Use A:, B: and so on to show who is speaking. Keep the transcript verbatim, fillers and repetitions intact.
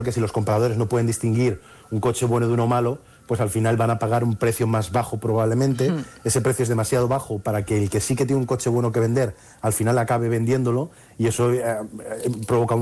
A: que si los compradores no pueden distinguir un coche bueno de uno malo, pues al final van a pagar un precio más bajo probablemente. Mm. Ese precio es demasiado bajo para que el que sí que tiene un coche bueno que vender, al final acabe vendiéndolo, y eso eh, provoca un